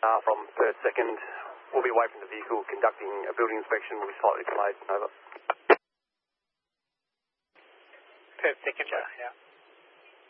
from Perth 2nd. We'll be away from the vehicle conducting a building inspection. We'll be slightly delayed. Over. Perth 2nd, yeah.